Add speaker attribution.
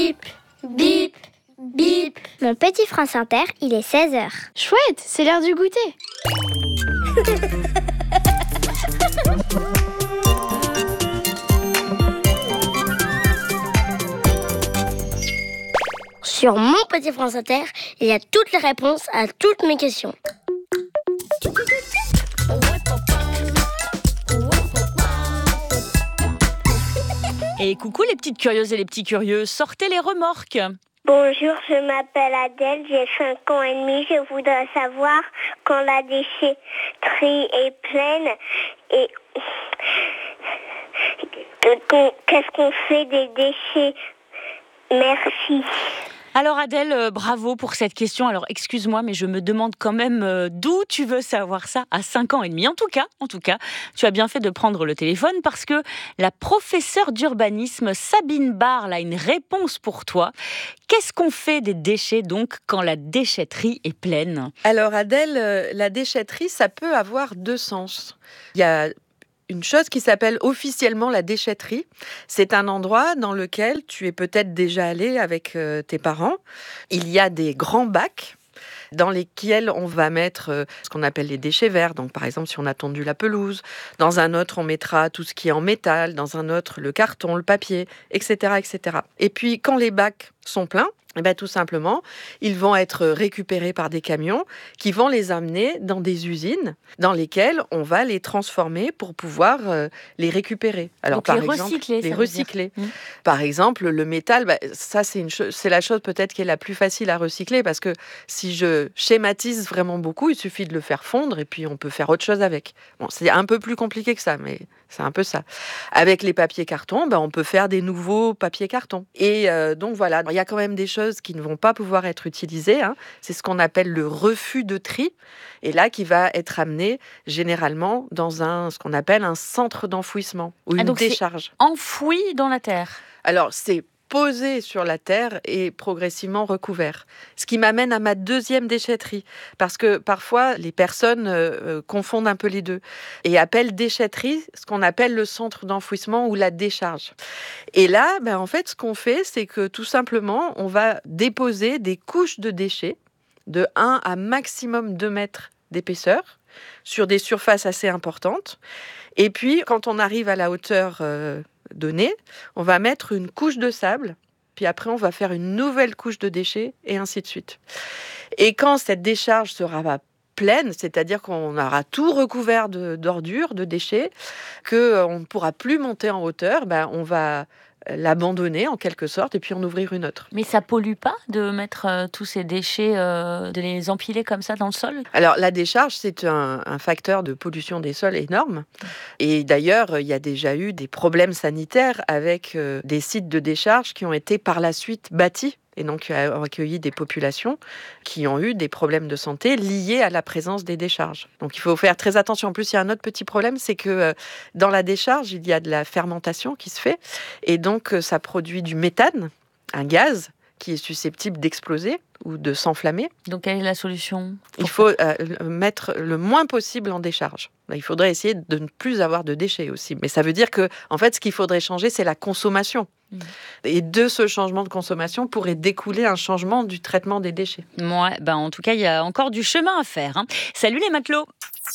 Speaker 1: Bip, bip.
Speaker 2: Mon petit France Inter, il est 16h.
Speaker 1: Chouette, c'est l'heure du goûter.
Speaker 2: Sur mon petit France Inter, il y a toutes les réponses à toutes mes questions.
Speaker 3: Et coucou les petites curieuses et les petits curieux, sortez les remorques.
Speaker 4: Bonjour, je m'appelle Adèle, j'ai 5 ans et demi. Je voudrais savoir quand la déchetterie est pleine et qu'est-ce qu'on fait des déchets. Merci.
Speaker 3: Alors Adèle, bravo pour cette question. Alors excuse-moi, mais je me demande quand même d'où tu veux savoir ça à 5 ans et demi. En tout cas, tu as bien fait de prendre le téléphone parce que la professeure d'urbanisme Sabine Barre a une réponse pour toi. Qu'est-ce qu'on fait des déchets donc quand la déchetterie est pleine ?
Speaker 5: Alors Adèle, la déchetterie, ça peut avoir deux sens. Il y a une chose qui s'appelle officiellement la déchetterie. C'est un endroit dans lequel tu es peut-être déjà allé avec tes parents. Il y a des grands bacs dans lesquels on va mettre ce qu'on appelle les déchets verts. Donc, par exemple, si on a tondu la pelouse, dans un autre, on mettra tout ce qui est en métal, dans un autre, le carton, le papier, etc., etc. Et puis, quand les bacs sont pleins, tout simplement, ils vont être récupérés par des camions qui vont les amener dans des usines dans lesquelles on va les transformer pour pouvoir les récupérer. Alors,
Speaker 3: donc
Speaker 5: par
Speaker 3: les
Speaker 5: exemple,
Speaker 3: recycler.
Speaker 5: les recycler. Par exemple, le métal, ça c'est la chose peut-être qui est la plus facile à recycler parce que si je schématise vraiment beaucoup, il suffit de le faire fondre et puis on peut faire autre chose avec. Bon, c'est un peu plus compliqué que ça, mais c'est un peu ça. Avec les papiers cartons, on peut faire des nouveaux papiers cartons. Et donc voilà, il y a quand même des choses qui ne vont pas pouvoir être utilisées. C'est ce qu'on appelle le refus de tri. Et là, qui va être amené généralement dans ce qu'on appelle un centre d'enfouissement ou une décharge.
Speaker 3: C'est enfoui dans la terre.
Speaker 5: Alors, c'est posé sur la terre et progressivement recouvert. Ce qui m'amène à ma deuxième déchetterie. Parce que parfois, les personnes confondent un peu les deux et appellent déchetterie ce qu'on appelle le centre d'enfouissement ou la décharge. Et là, en fait, ce qu'on fait, c'est que tout simplement, on va déposer des couches de déchets de 1 à maximum 2 mètres d'épaisseur sur des surfaces assez importantes. Et puis, quand on arrive à la hauteur donnée, on va mettre une couche de sable, puis après on va faire une nouvelle couche de déchets, et ainsi de suite. Et quand cette décharge sera pleine, c'est-à-dire qu'on aura tout recouvert d'ordures, de déchets, qu'on ne pourra plus monter en hauteur, on va l'abandonner en quelque sorte et puis en ouvrir une autre.
Speaker 3: Mais ça pollue pas de mettre tous ces déchets, de les empiler comme ça dans le sol ?
Speaker 5: Alors la décharge, c'est un facteur de pollution des sols énorme. Et d'ailleurs, il y a déjà eu des problèmes sanitaires avec des sites de décharge qui ont été par la suite bâtis et donc ont accueilli des populations qui ont eu des problèmes de santé liés à la présence des décharges. Donc il faut faire très attention. En plus, il y a un autre petit problème, c'est que dans la décharge, il y a de la fermentation qui se fait et donc ça produit du méthane, un gaz qui est susceptible d'exploser ou de s'enflammer.
Speaker 3: Donc, quelle est la solution ?
Speaker 5: Il faut mettre le moins possible en décharge. Il faudrait essayer de ne plus avoir de déchets aussi. Mais ça veut dire que, en fait, ce qu'il faudrait changer, c'est la consommation. Et de ce changement de consommation pourrait découler un changement du traitement des déchets.
Speaker 3: En tout cas, il y a encore du chemin à faire. Salut les matelots !